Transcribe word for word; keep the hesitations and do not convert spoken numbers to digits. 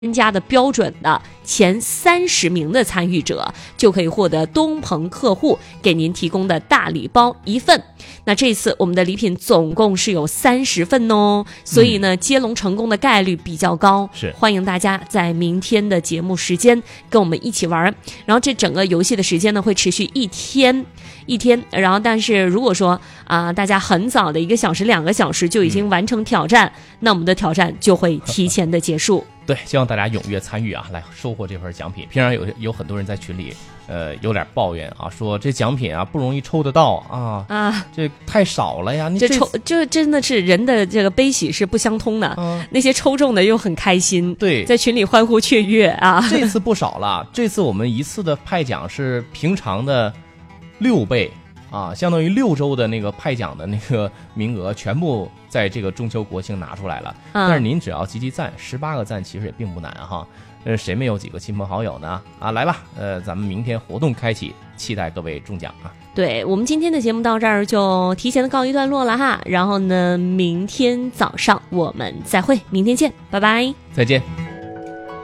参加的标准的前三十名的参与者，就可以获得东鹏客户给您提供的大礼包一份。那这次我们的礼品总共是有三十份哦，所以呢、嗯、接龙成功的概率比较高， 是欢迎大家在明天的节目时间跟我们一起玩。然后这整个游戏的时间呢会持续一天一天，然后但是如果说啊、呃、大家很早的一个小时两个小时就已经完成挑战、嗯、那我们的挑战就会提前的结束。 对，希望大家踊跃参与啊，来收获这份奖品。平常有有很多人在群里，呃，有点抱怨啊，说这奖品啊不容易抽得到啊啊，这太少了呀。你这抽这真的是人的这个悲喜是不相通的、啊，那些抽中的又很开心， 对， 在群里欢呼雀跃啊。 这次不少了，这次我们一次的派奖是平常的六倍。啊，相当于六周的那个派奖的那个名额全部在这个中秋国庆拿出来了、嗯、但是您只要集集赞，十八个赞其实也并不难哈。呃，谁没有几个亲朋好友呢？啊，来吧，呃，咱们明天活动开启，期待各位中奖啊。 对，我们今天的节目到这儿就提前的告一段落了哈，然后呢，明天早上我们再会，明天见，拜拜， 再见。